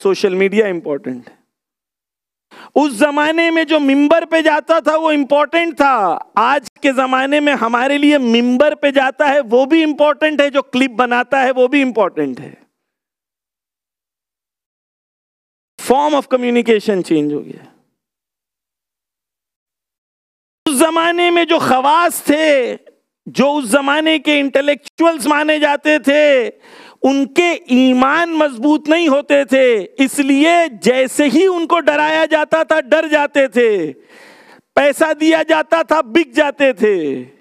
Social media important ہے. اس زمانے میں جو ممبر پہ جاتا تھا وہ امپورٹنٹ تھا. آج کے زمانے میں ہمارے لیے ممبر پہ جاتا ہے وہ بھی امپورٹنٹ ہے, جو کلپ بناتا ہے وہ بھی امپورٹنٹ ہے. فارم آف کمیونیکیشن چینج ہو گیا. اس زمانے میں جو خواص تھے, جو اس زمانے کے انٹلیکچوئلز مانے جاتے تھے, ان کے ایمان مضبوط نہیں ہوتے تھے, اس لیے جیسے ہی ان کو ڈرایا جاتا تھا ڈر جاتے تھے, پیسہ دیا جاتا تھا بک جاتے تھے.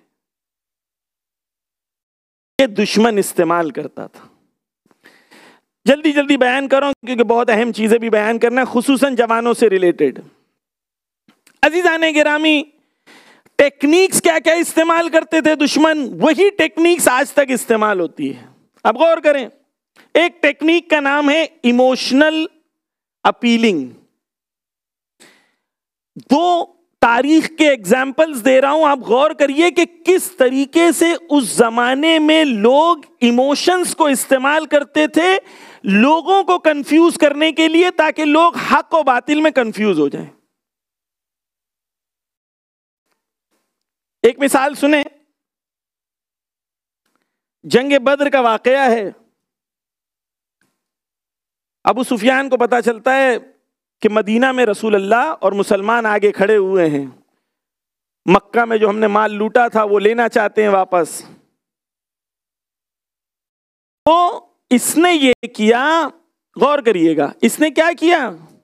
یہ دشمن استعمال کرتا تھا. جلدی جلدی بیان کروں کیونکہ بہت اہم چیزیں بھی بیان کرنا ہے, خصوصاً جوانوں سے ریلیٹڈ. عزیزان گرامی, ٹیکنیکس کیا کیا استعمال کرتے تھے دشمن, وہی ٹیکنیکس آج تک استعمال ہوتی ہے. اب غور کریں, ایک ٹیکنیک کا نام ہے ایموشنل اپیلنگ. دو تاریخ کے ایگزامپلز دے رہا ہوں, آپ غور کریے کہ کس طریقے سے اس زمانے میں لوگ ایموشنز کو استعمال کرتے تھے لوگوں کو کنفیوز کرنے کے لیے, تاکہ لوگ حق و باطل میں کنفیوز ہو جائیں. ایک مثال سنیں, جنگ بدر کا واقعہ ہے. ابو سفیان کو پتا چلتا ہے کہ مدینہ میں رسول اللہ اور مسلمان آگے کھڑے ہوئے ہیں, مکہ میں جو ہم نے مال لوٹا تھا وہ لینا چاہتے ہیں واپس. تو اس نے یہ کیا, غور کریے گا, اس نے کیا کیا,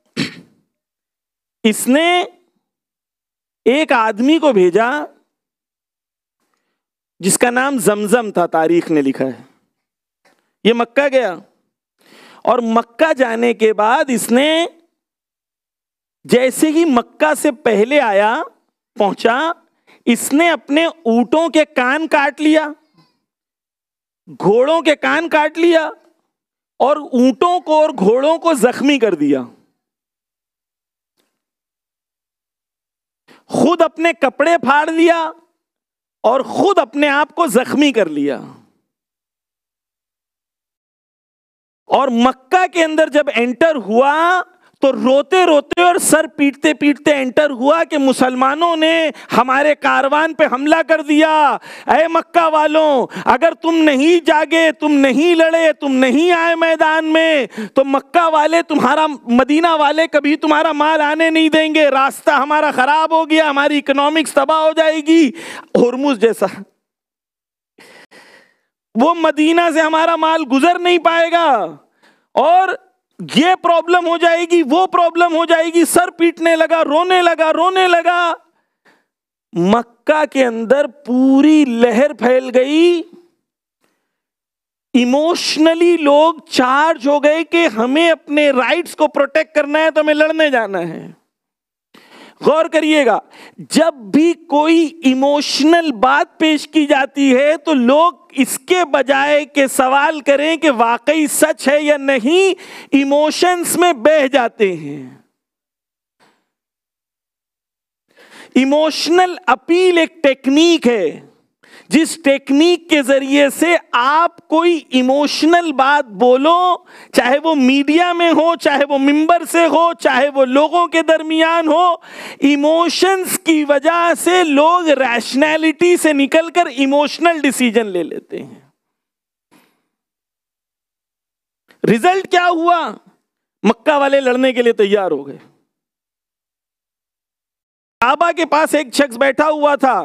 اس نے ایک آدمی کو بھیجا جس کا نام زمزم تھا, تاریخ نے لکھا ہے. یہ مکہ گیا اور مکہ جانے کے بعد اس نے جیسے ہی مکہ سے پہلے آیا پہنچا, اس نے اپنے اونٹوں کے کان کاٹ لیا, گھوڑوں کے کان کاٹ لیا, اور اونٹوں کو اور گھوڑوں کو زخمی کر دیا. خود اپنے کپڑے پھاڑ لیا اور خود اپنے آپ کو زخمی کر لیا. اور مکہ کے اندر جب انٹر ہوا تو روتے روتے اور سر پیٹتے پیٹتے انٹر ہوا کہ مسلمانوں نے ہمارے کاروان پہ حملہ کر دیا. اے مکہ والوں, اگر تم نہیں جاگے, تم نہیں لڑے, تم نہیں آئے میدان میں, تو مکہ والے تمہارا, مدینہ والے کبھی تمہارا مال آنے نہیں دیں گے. راستہ ہمارا خراب ہو گیا, ہماری اکنامکس تباہ ہو جائے گی. ہرمز جیسا, وہ مدینہ سے ہمارا مال گزر نہیں پائے گا, اور یہ پرابلم ہو جائے گی, وہ پرابلم ہو جائے گی. سر پیٹنے لگا, رونے لگا. مکہ کے اندر پوری لہر پھیل گئی. ایموشنلی لوگ چارج ہو گئے کہ ہمیں اپنے رائٹس کو پروٹیکٹ کرنا ہے تو ہمیں لڑنے جانا ہے. غور کریے گا, جب بھی کوئی ایموشنل بات پیش کی جاتی ہے تو لوگ اس کے بجائے کہ سوال کریں کہ واقعی سچ ہے یا نہیں, ایموشنز میں بہہ جاتے ہیں. ایموشنل اپیل ایک ٹیکنیک ہے جس ٹیکنیک کے ذریعے سے آپ کوئی ایموشنل بات بولو, چاہے وہ میڈیا میں ہو, چاہے وہ ممبر سے ہو, چاہے وہ لوگوں کے درمیان ہو. ایموشنز کی وجہ سے لوگ ریشنلٹی سے نکل کر ایموشنل ڈیسیجن لے لیتے ہیں. ریزلٹ کیا ہوا, مکہ والے لڑنے کے لیے تیار ہو گئے. کعبہ کے پاس ایک شخص بیٹھا ہوا تھا,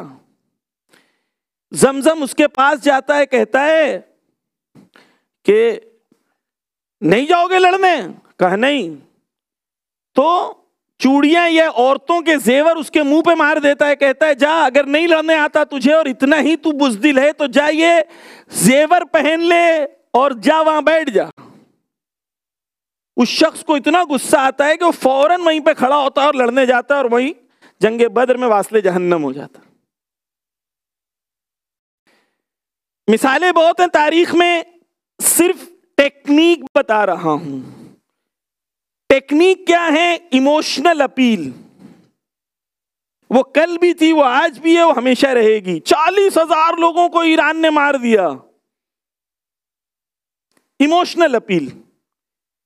زمزم اس کے پاس جاتا ہے, کہتا ہے کہ نہیں جاؤ گے لڑنے, کہا نہیں. تو چوڑیاں یا عورتوں کے زیور اس کے منہ پہ مار دیتا ہے, کہتا ہے جا, اگر نہیں لڑنے آتا تجھے اور اتنا ہی تو بزدل ہے تو جا یہ زیور پہن لے اور جا وہاں بیٹھ جا. اس شخص کو اتنا غصہ آتا ہے کہ وہ فوراً وہیں پہ کھڑا ہوتا ہے اور لڑنے جاتا ہے, اور وہیں جنگ بدر میں واصل جہنم ہو جاتا. مثالیں بہت ہیں تاریخ میں, صرف ٹیکنیک بتا رہا ہوں. ٹیکنیک کیا ہے؟ Emotional appeal. وہ کل بھی تھی, وہ آج بھی ہے, وہ ہمیشہ رہے گی. 40,000 لوگوں کو ایران نے مار دیا. Emotional appeal.